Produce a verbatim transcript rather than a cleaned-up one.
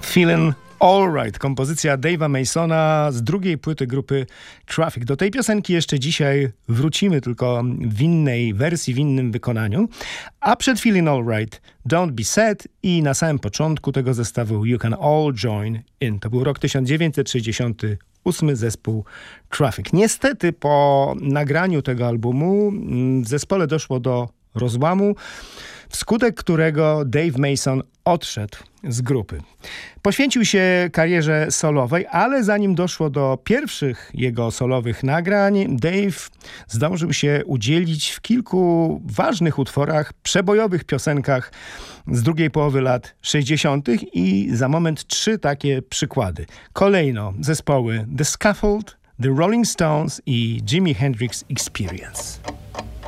Feelin' Alright, kompozycja Dave'a Masona z drugiej płyty grupy Traffic. Do tej piosenki jeszcze dzisiaj wrócimy, tylko w innej wersji, w innym wykonaniu. A przed Feelin' Alright, Don't Be Sad i na samym początku tego zestawu You Can All Join In. To był rok tysiąc dziewięćset sześćdziesiąty ósmy, zespół Traffic. Niestety po nagraniu tego albumu w zespole doszło do rozłamu, wskutek którego Dave Mason odszedł z grupy. Poświęcił się karierze solowej, ale zanim doszło do pierwszych jego solowych nagrań, Dave zdążył się udzielić w kilku ważnych utworach, przebojowych piosenkach z drugiej połowy lat sześćdziesiątych i za moment trzy takie przykłady. Kolejno zespoły The Scaffold, The Rolling Stones i Jimi Hendrix Experience.